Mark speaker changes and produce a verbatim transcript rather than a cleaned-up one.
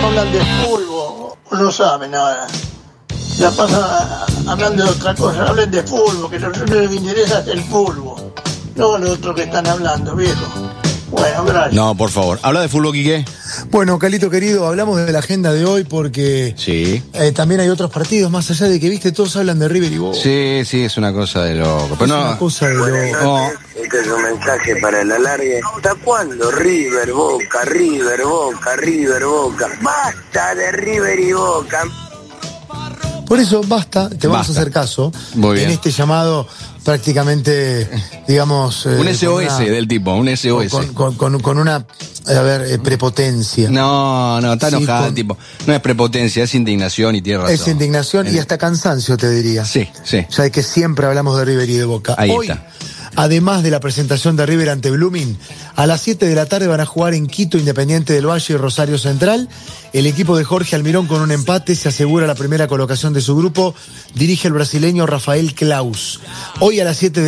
Speaker 1: hablan de fútbol, no saben nada. La pasan hablando de otra cosa, hablen de fútbol, que a nosotros lo que interesa es el fútbol, no lo otro que están hablando, viejo. Bueno, gracias.
Speaker 2: No, por favor. ¿Habla de fútbol, Quique?
Speaker 3: Bueno, Calito querido, hablamos de la agenda de hoy porque
Speaker 2: Sí.
Speaker 3: eh, también hay otros partidos, más allá de que, viste, todos hablan de River y Boca.
Speaker 2: Sí, sí, es una cosa de loco. Pero
Speaker 3: Es
Speaker 2: no,
Speaker 3: una cosa de
Speaker 4: Buenas
Speaker 3: loco.
Speaker 2: no.
Speaker 4: noches, este es un mensaje para el alargue. ¿Hasta cuándo River, Boca, River, Boca, River, Boca? ¡Basta de River y Boca!
Speaker 3: Por eso, basta, te vamos
Speaker 2: Basta.
Speaker 3: a hacer caso
Speaker 2: Muy bien.
Speaker 3: en este llamado prácticamente, digamos... eh,
Speaker 2: Un S O S
Speaker 3: con una-
Speaker 2: del tipo, un S O S.
Speaker 3: Con, con, con, con una, a ver, eh, prepotencia.
Speaker 2: No, no, está
Speaker 3: Sí,
Speaker 2: enojado
Speaker 3: con-
Speaker 2: el tipo. No es prepotencia, es indignación y tiene razón.
Speaker 3: Es indignación y hasta cansancio, te diría.
Speaker 2: Sí, sí.
Speaker 3: Ya de que siempre hablamos de River y de Boca.
Speaker 2: Ahí
Speaker 3: Hoy,
Speaker 2: está.
Speaker 3: además de la presentación de River ante Blooming, a las siete de la tarde van a jugar en Quito, Independiente del Valle y Rosario Central. El equipo de Jorge Almirón con un empate se asegura la primera colocación de su grupo. Dirige el brasileño Rafael Klaus. Hoy a las siete de